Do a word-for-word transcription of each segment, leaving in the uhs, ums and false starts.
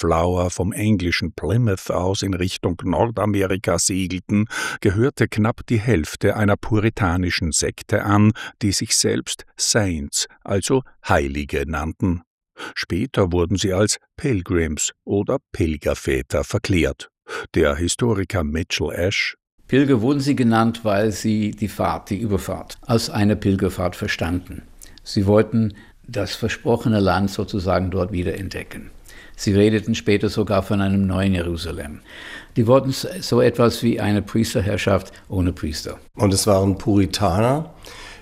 Mayflower vom englischen Plymouth aus in Richtung Nordamerika segelten, gehörte knapp die Hälfte einer puritanischen Sekte an, die sich selbst Saints, also Heilige, nannten. Später wurden sie als Pilgrims oder Pilgerväter verklärt. Der Historiker Mitchell Ash: Pilger wurden sie genannt, weil sie die Fahrt, die Überfahrt, als eine Pilgerfahrt verstanden. Sie wollten das versprochene Land sozusagen dort wieder entdecken. Sie redeten später sogar von einem neuen Jerusalem. Die wollten so etwas wie eine Priesterherrschaft ohne Priester. Und es waren Puritaner,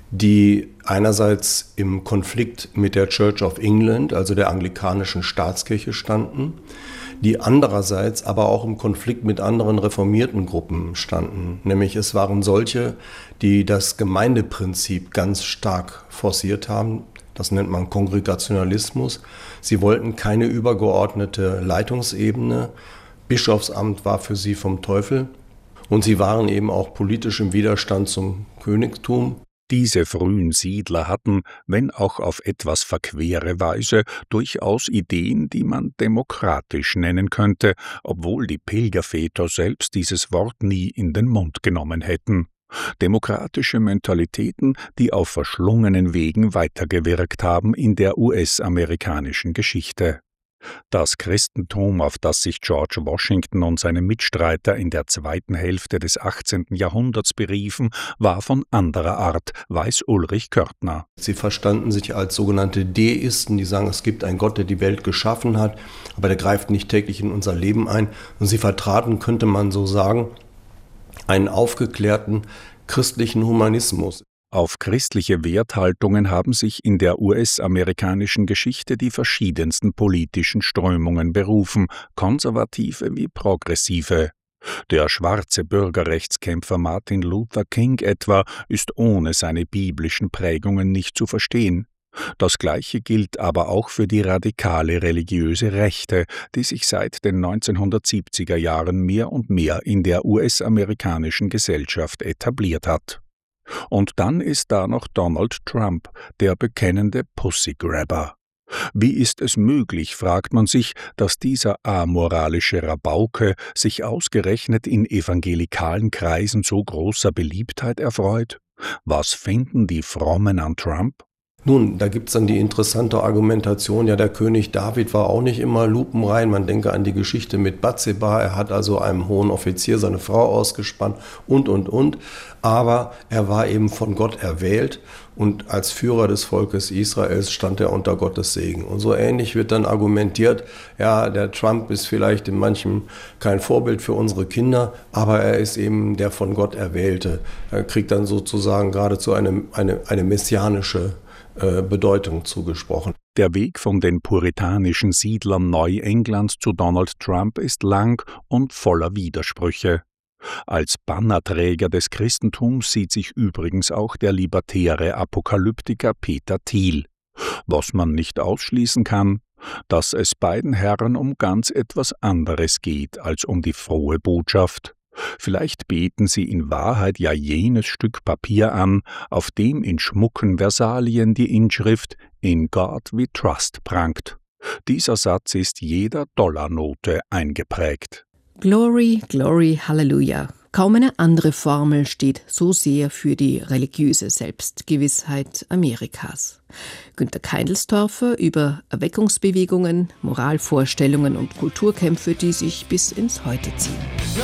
die einerseits im Konflikt mit der Church of England, also der anglikanischen Staatskirche, standen, die andererseits aber auch im Konflikt mit anderen reformierten Gruppen standen. Nämlich es waren solche, die das Gemeindeprinzip ganz stark forciert haben. Das nennt man Kongregationalismus. Sie wollten keine übergeordnete Leitungsebene. Bischofsamt war für sie vom Teufel. Und sie waren eben auch politisch im Widerstand zum Königtum. Diese frühen Siedler hatten, wenn auch auf etwas verquere Weise, durchaus Ideen, die man demokratisch nennen könnte, obwohl die Pilgerväter selbst dieses Wort nie in den Mund genommen hätten. Demokratische Mentalitäten, die auf verschlungenen Wegen weitergewirkt haben in der U S-amerikanischen Geschichte. Das Christentum, auf das sich George Washington und seine Mitstreiter in der zweiten Hälfte des achtzehnten Jahrhunderts beriefen, war von anderer Art, weiß Ulrich Körtner. Sie verstanden sich als sogenannte Deisten, die sagen, es gibt einen Gott, der die Welt geschaffen hat, aber der greift nicht täglich in unser Leben ein. Und sie vertraten, könnte man so sagen, einen aufgeklärten christlichen Humanismus. Auf christliche Werthaltungen haben sich in der U S-amerikanischen Geschichte die verschiedensten politischen Strömungen berufen, konservative wie progressive. Der schwarze Bürgerrechtskämpfer Martin Luther King etwa ist ohne seine biblischen Prägungen nicht zu verstehen. Das Gleiche gilt aber auch für die radikale religiöse Rechte, die sich seit den neunzehnhundertsiebziger Jahren mehr und mehr in der U S-amerikanischen Gesellschaft etabliert hat. Und dann ist da noch Donald Trump, der bekennende Pussy-Grabber. Wie ist es möglich, fragt man sich, dass dieser amoralische Rabauke sich ausgerechnet in evangelikalen Kreisen so großer Beliebtheit erfreut? Was finden die Frommen an Trump? Nun, da gibt es dann die interessante Argumentation, ja, der König David war auch nicht immer lupenrein. Man denke an die Geschichte mit Bathseba, er hat also einem hohen Offizier seine Frau ausgespannt und, und, und. Aber er war eben von Gott erwählt und als Führer des Volkes Israels stand er unter Gottes Segen. Und so ähnlich wird dann argumentiert, ja, der Trump ist vielleicht in manchem kein Vorbild für unsere Kinder, aber er ist eben der von Gott Erwählte. Er kriegt dann sozusagen geradezu eine, eine, eine messianische Bedeutung zugesprochen. Der Weg von den puritanischen Siedlern Neuenglands zu Donald Trump ist lang und voller Widersprüche. Als Bannerträger des Christentums sieht sich übrigens auch der libertäre Apokalyptiker Peter Thiel. Was man nicht ausschließen kann, dass es beiden Herren um ganz etwas anderes geht als um die frohe Botschaft. Vielleicht beten sie in Wahrheit ja jenes Stück Papier an, auf dem in schmucken Versalien die Inschrift »In God we trust« prangt. Dieser Satz ist jeder Dollarnote eingeprägt. Glory, Glory, Halleluja. Kaum eine andere Formel steht so sehr für die religiöse Selbstgewissheit Amerikas. Günter Keindelstorfer über Erweckungsbewegungen, Moralvorstellungen und Kulturkämpfe, die sich bis ins Heute ziehen.